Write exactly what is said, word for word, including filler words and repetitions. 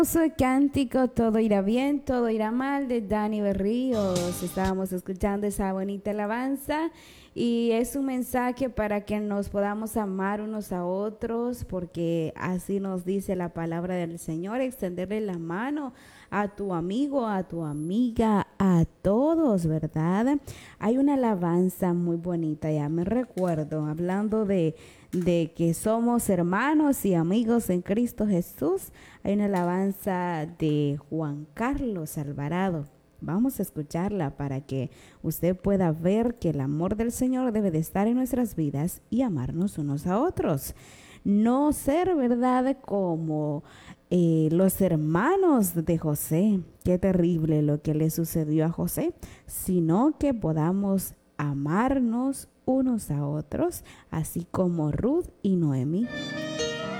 Hermoso cántico, todo irá bien, todo irá mal, de Dani Berríos. Estábamos escuchando esa bonita alabanza y es un mensaje para que nos podamos amar unos a otros, porque así nos dice la palabra del Señor, extenderle la mano a tu amigo, a tu amiga, a todos, ¿verdad? Hay una alabanza muy bonita, ya me recuerdo, hablando de de que somos hermanos y amigos en Cristo Jesús. Hay una alabanza de Juan Carlos Alvarado. Vamos a escucharla para que usted pueda ver que el amor del Señor debe de estar en nuestras vidas y amarnos unos a otros. No ser, ¿verdad?, como eh, los hermanos de José. Qué terrible lo que le sucedió a José, sino que podamos amarnos unos a otros, así como Ruth y Noemí.